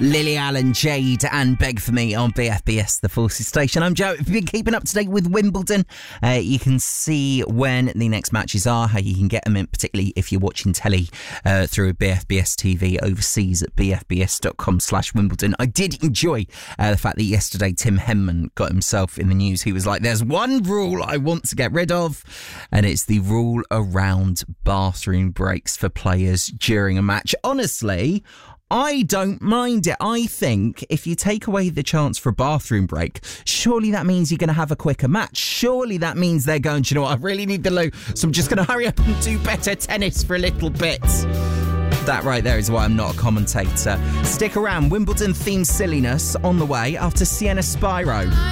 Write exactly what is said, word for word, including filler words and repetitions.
Lily Allen, Jade and Beg For Me on B F B S, the Forces station. I'm Joe. If you've been keeping up to date with Wimbledon, uh, you can see when the next matches are, how you can get them in, particularly if you're watching telly uh, through B F B S T V overseas at b f b s dot com slash Wimbledon. I did enjoy uh, the fact that yesterday Tim Henman got himself in the news. He was like, there's one rule I want to get rid of, and it's the rule around bathroom breaks for players during a match. Honestly, I don't mind it. I think if you take away the chance for a bathroom break, surely that means you're going to have a quicker match. Surely that means they're going, do you know what, I really need the loo, so I'm just going to hurry up and do better tennis for a little bit. That right there is why I'm not a commentator. Stick around. Wimbledon themed silliness on the way after Sienna Spyro.